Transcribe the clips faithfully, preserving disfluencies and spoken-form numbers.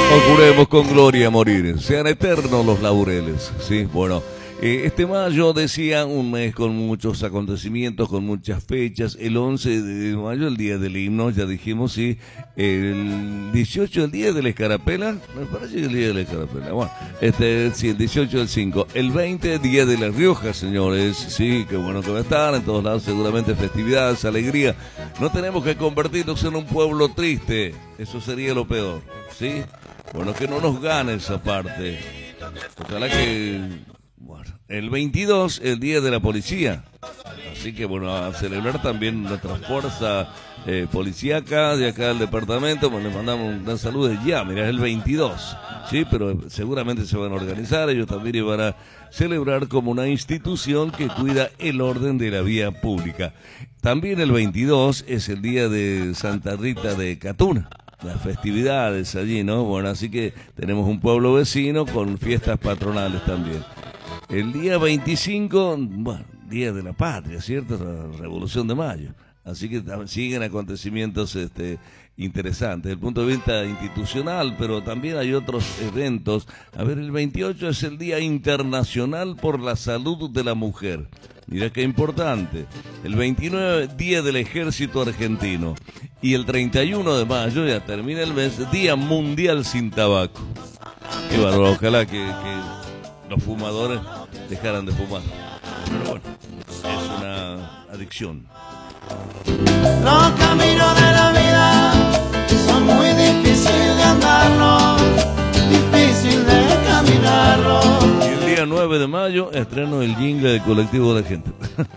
Procuremos con gloria morir, sean eternos los laureles. Sí, bueno, eh, este mayo decía un mes con muchos acontecimientos, con muchas fechas. El once de mayo, el día del himno, ya dijimos, sí. El dieciocho, el día de la escarapela, me parece que el día de la escarapela. Bueno, este, sí, el dieciocho del cinco. El veinte, día de La Rioja, señores. Sí, qué bueno que va a estar en todos lados, seguramente festividades, alegría. No tenemos que convertirnos en un pueblo triste, eso sería lo peor, ¿sí? Bueno, que no nos gane esa parte. Ojalá que... Bueno, el veintidós, el día de la policía. Así que, bueno, a celebrar también nuestra fuerza eh, policíaca de acá del departamento. Bueno, le mandamos un gran saludo de ya, mirá, es el veintidós. Sí, pero seguramente se van a organizar. Ellos también iban a celebrar como una institución que cuida el orden de la vía pública. También el veintidós es el día de Santa Rita de Catuna. Las festividades allí, ¿no? Bueno, así que tenemos un pueblo vecino con fiestas patronales también. El día veinticinco, bueno, Día de la Patria, ¿cierto? La Revolución de Mayo. Así que siguen acontecimientos este, interesantes desde el punto de vista institucional, pero también hay otros eventos. A ver, el veintiocho es el Día Internacional por la Salud de la Mujer. Mirá qué importante. El veintinueve, Día del Ejército Argentino. Y el treinta y uno de mayo, ya termina el mes, Día Mundial Sin Tabaco. Qué bárbaro, ojalá que, que los fumadores dejaran de fumar. Pero bueno, es una adicción. Los caminos de la vida son muy difíciles de andarlos, difícil de caminarlos. Y el día nueve de mayo estreno el jingle del colectivo de la gente.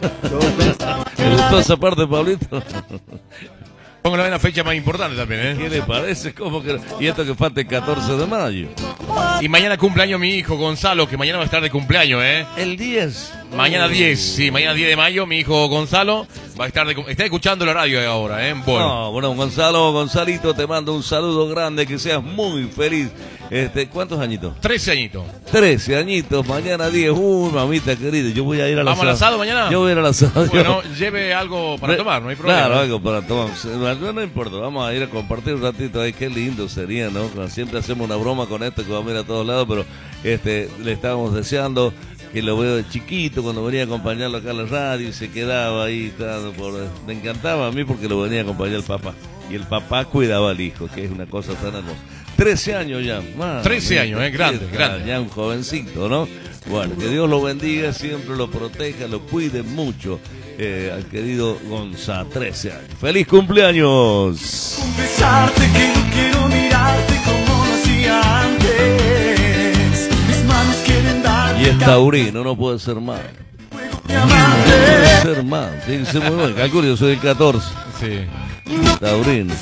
¿Te gustó esa parte, Pablito? Póngalo en la fecha más importante también, ¿eh? ¿Qué le parece? ¿Cómo que? Y esto que falta el catorce de mayo. Y mañana cumpleaños mi hijo Gonzalo, que mañana va a estar de cumpleaños, ¿eh? El diez. Mañana diez, sí, mañana diez de mayo, mi hijo Gonzalo va a estar de, está escuchando la radio ahora, ¿eh? Bueno. No, bueno, Gonzalo, Gonzalito, te mando un saludo grande, que seas muy feliz. Este, ¿cuántos añitos? Trece añitos. Trece añitos, mañana diez. Uy, mamita querida, yo voy a ir al asado. ¿Vamos al asado mañana? Yo voy a ir al asado. Bueno, lleve algo para tomar, no hay problema. Claro, algo para tomar. No, no importa, vamos a ir a compartir un ratito. Ay, qué lindo sería, ¿no? Siempre hacemos una broma con esto que vamos a ir a todos lados, pero este, le estábamos deseando, que lo veo de chiquito cuando venía a acompañarlo acá a la radio y se quedaba ahí. Por, me encantaba a mí porque lo venía a acompañar el papá. Y el papá cuidaba al hijo, que es una cosa tan hermosa. Trece años ya. Man, Trece años, eh, grande, ya, grande. Ya un jovencito, ¿no? Bueno, que Dios lo bendiga, siempre lo proteja, lo cuide mucho. Eh, al querido Gonzalo, trece años. ¡Feliz cumpleaños! Confesarte que no quiero mirarte como lo hacía antes. Mis manos quieren dar. Y es taurino, no puede ser mal. No puede ser mal. Tiene que ser muy bueno. Calculo, yo soy el catorce. Sí. Taurino.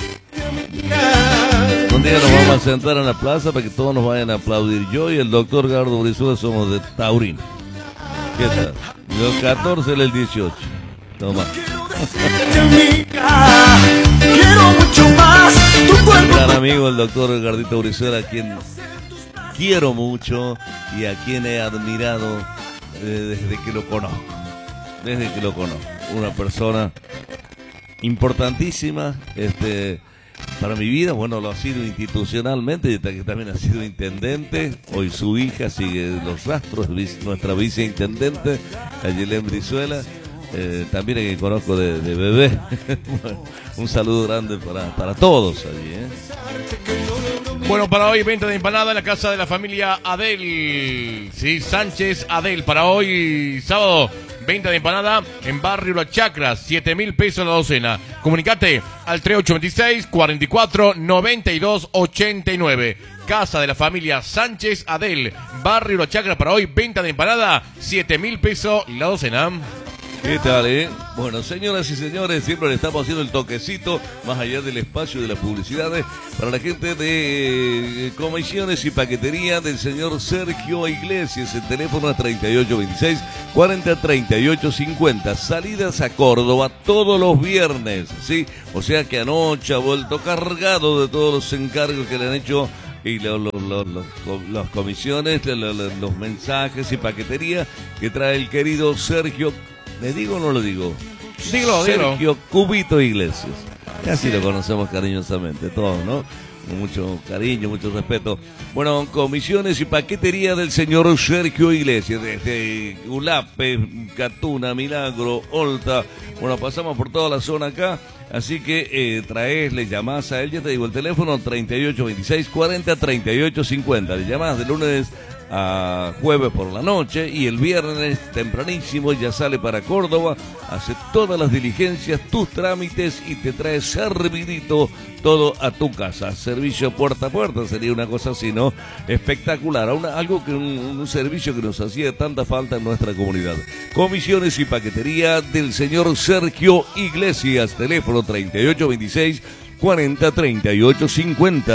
Un día nos vamos a sentar en la plaza para que todos nos vayan a aplaudir. Yo y el doctor Gardo Brizuela somos de Taurino. ¿Qué tal? Los catorce, el dieciocho. Toma. Quiero mucho más tu cuerpo. Gran amigo el doctor Gardito Brizuela, a quien quiero mucho y a quien he admirado eh, desde que lo conozco. Desde que lo conozco. Una persona importantísima, este, para mi vida. Bueno, lo ha sido institucionalmente, que también ha sido intendente. Hoy su hija sigue los rastros, nuestra viceintendente, Ayelén Brizuela. Eh, también a quien conozco de, de bebé. Bueno, un saludo grande para, para todos allí, ¿eh? Bueno, para hoy venta de empanada en la casa de la familia Adel. Sí, Sánchez Adel. Para hoy, sábado, venta de empanada en Barrio La Chacra, siete mil pesos la docena. Comunicate al tres ocho dos seis, cuatro cuatro, nueve dos ocho nueve. Casa de la familia Sánchez Adel, Barrio La Chacra. Para hoy, venta de empanada, siete mil pesos la docena. ¿Qué tal, eh? Bueno, señoras y señores, siempre le estamos haciendo el toquecito, más allá del espacio de las publicidades, para la gente de eh, comisiones y paquetería del señor Sergio Iglesias. El teléfono es treinta y ocho veintiséis, cuarenta, treinta y ocho cincuenta. Salidas a Córdoba todos los viernes, ¿sí? O sea que anoche ha vuelto cargado de todos los encargos que le han hecho y los, los, los, los, las comisiones, los, los mensajes y paquetería que trae el querido Sergio. ¿Le digo o no lo digo? Dígalo, Sergio dígalo. Cubito Iglesias. Así lo conocemos cariñosamente todos, ¿no? con mucho cariño, mucho respeto. Bueno, comisiones y paquetería del señor Sergio Iglesias, desde Ulape, Catuna, Milagro, Olta. Bueno, pasamos por toda la zona acá. Así que eh, traes, le llamás a él, ya te digo el teléfono, treinta y ocho veintiséis cuarenta treinta y ocho cincuenta. Le llamás de lunes a jueves por la noche y el viernes tempranísimo ya sale para Córdoba, hace todas las diligencias, tus trámites y te trae servidito todo a tu casa. Servicio puerta a puerta sería una cosa así, ¿no? Espectacular, una, algo que un, un servicio que nos hacía tanta falta en nuestra comunidad. Comisiones y paquetería del señor Sergio Iglesias, teléfono treinta y ocho veintiséis cuarenta treinta y ocho cincuenta.